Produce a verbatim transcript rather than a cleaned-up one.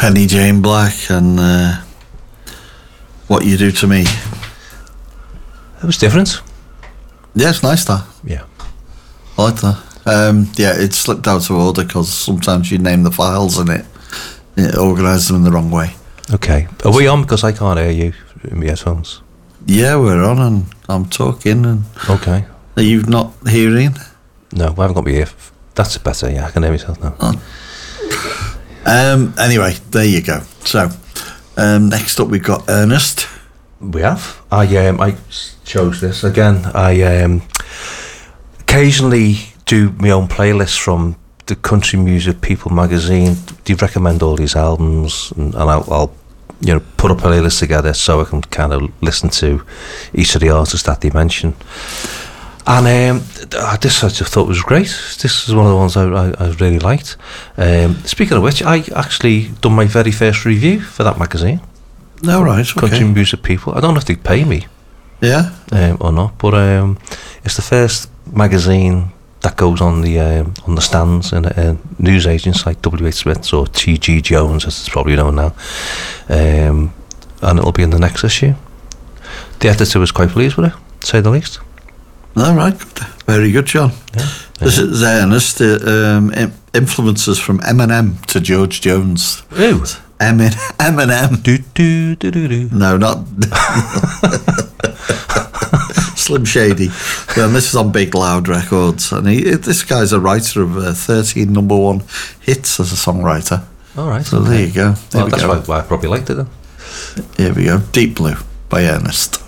Penny Jane Black and uh, What You Do to Me. It was different. Yeah, it's nice that. Yeah. I like that. Um, yeah, it slipped out of order because sometimes you name the files and it, it organised them in the wrong way. Okay. Are we on? Because I can't hear you in my headphones. Yeah, we're on and I'm talking and... Okay. Are you not hearing? No, I haven't got my ear. That's better, yeah, I can hear myself now. Oh. Um, anyway, there you go. So, um, next up we've got Ernest. We have. I um, I chose this again. I um, occasionally do my own playlists from the Country Music People magazine. They recommend all these albums, and, and I'll, I'll you know put a playlist together so I can kind of listen to each of the artists that they mention. And um, this I just thought was great. This is one of the ones I, I, I really liked. Um, speaking of which, I actually done my very first review for that magazine. No, right, okay. Country Music People. I don't know if they pay me. Yeah? Um, or not, but um, it's the first magazine that goes on the um, on the stands in uh, news agents like W H Smith's or T G Jones, as it's probably known now. Um, and it'll be in the next issue. The editor was quite pleased with it, to say the least. All right, very good, John. Yeah, This yeah. is Ernest. Uh, um, im- influences from Eminem to George Jones. Ooh. Emin- Eminem. Do, do, do, do, do. No, not Slim Shady. Yeah, and this is on Big Loud Records, and he, this guy's a writer of uh, thirteen number one hits as a songwriter. All right. So okay. there you go. There Well, we that's go. why, why I probably liked it then. Here we go. Deep Blue by Ernest.